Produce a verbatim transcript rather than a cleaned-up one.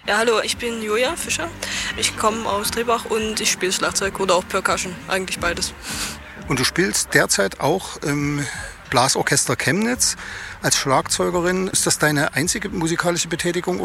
Ja, hallo, ich bin Julia Fischer. Ich komme aus Trebach und ich spiele Schlagzeug oder auch Percussion, eigentlich beides. Und du spielst derzeit auch im Blasorchester Chemnitz als Schlagzeugerin. Ist das deine einzige musikalische Betätigung?